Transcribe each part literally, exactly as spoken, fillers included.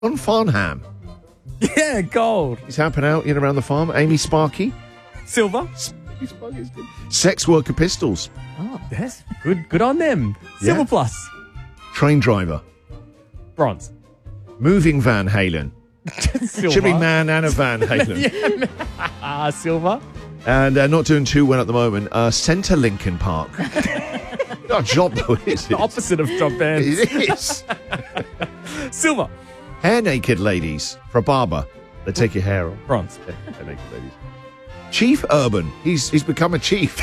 Ron Farnham. Yeah, gold. He's helping out in around the farm. Amy Sparky. Silver. Sparky, Sparky's good. Sex Worker Pistols. Oh, yes. Good good on them. Silver Yeah. plus. Train Driver. Bronze. Moving Van Halen. Silver. Chimney Man and a Van Halen. Ah, silver. And uh, not doing too well at the moment. Uh, Centre Lincoln Park. Not a job though, is The it? opposite of job bands. It is. Silver. Hair Naked Ladies for a barber. They take your hair off. Bronze. Hair Naked Ladies. Chief Urban. He's he's become a chief.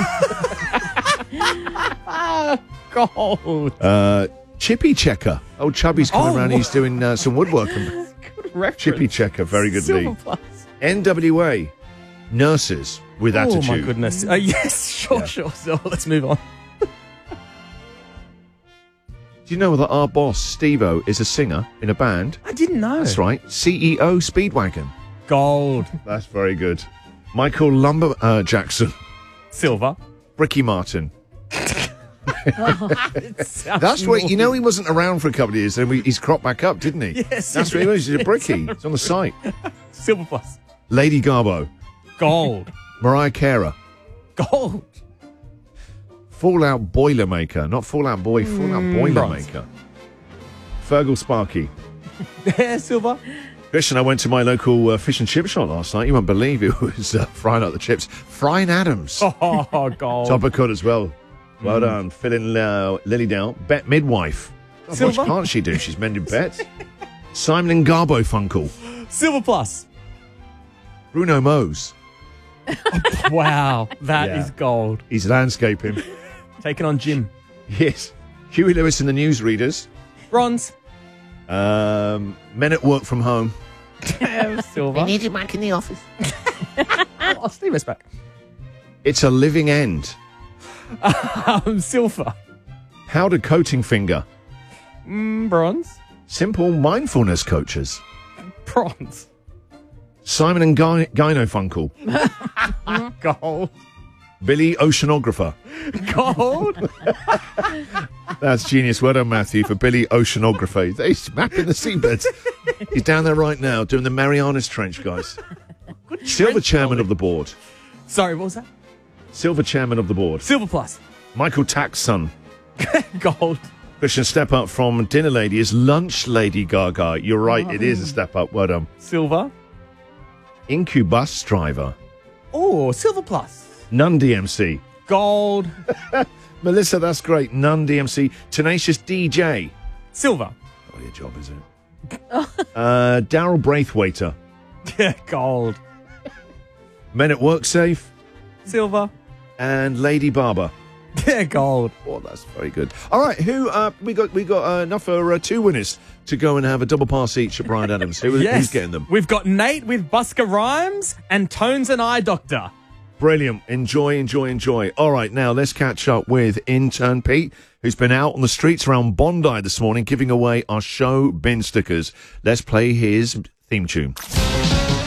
Gold. Uh, Chippy Checker. Oh, Chubby's coming Oh, around. wha- He's doing uh, some woodworking. Good reference. Chippy Checker. Very good, Silver Lee. plus. N W A. Nurses with Oh, attitude. my goodness. Uh, yes, sure, Yeah. sure. So let's move on. Do you know that our boss, Steve-O, is a singer in a band? I didn't know. That's right. C E O Speedwagon. Gold. That's very good. Michael Lumber uh, Jackson. Silver. Ricky Martin. That's right. You know, he wasn't around for a couple of years, then we, he's cropped back up, didn't he? Yes, That's what he was. He's a bricky. It's on the site. Silver plus. Lady Garbo. Gold. Mariah Carey. Gold. Fallout Boilermaker. Not Fallout Boy, Fallout bronze. Boilermaker. Fergal Sparky. Yeah, silver. Christian, I went to my local uh, fish and chip shop last night. You won't believe it was uh, frying out the chips. Frying Adams. Oh, gold. Top of cut as well. Well done. Filling uh, Lily down. Bet Midwife. God, Silver. what can't she do? She's mending bets. Simon and Garfunkel. Silver plus. Bruno Mose. Wow, that is Yeah. gold. He's landscaping. Taking on Jim. Yes. Huey Lewis and the Newsreaders. Bronze. Um, Men at Work from Home. Silver. you back in the office. Oh, Steve is back. It's a Living End. Um, silver. How to Coating Finger. Mm, bronze. Simple Mindfulness Coaches. Bronze. Simon and Gy- Gynofunkel. Gold. Billy Oceanographer. Gold. That's genius. Well done, Matthew, for Billy Oceanographer. He's mapping the seabeds. He's down there right now doing the Marianas Trench, guys. Silver chairman of the board. Sorry, what was that? Silver chairman of the board. Silver plus. Michael Tack's son. Gold. Christian, step up from Dinner Lady is Lunch Lady Gaga. You're right, it is a step up. Well done. Silver. Incubus driver. Oh, silver plus. Nun D M C. Gold. Melissa, that's great. Nun D M C. Tenacious D J. Silver. Oh, your job, is it? uh, Daryl Braithwaiter. Yeah, gold. Men at Work Safe. Silver. And Lady Barber. Yeah, gold. Oh, that's very good. All right, who uh, we got? We got uh, enough for uh, two winners to go and have a double pass each at Brian Adams. Who, Yes. Who's getting them? We've got Nate with Busker Rhymes and Tones and Eye Doctor. Brilliant. Enjoy, enjoy, enjoy. All right, now let's catch up with intern Pete, who's been out on the streets around Bondi this morning giving away our show bin stickers. Let's play his theme tune.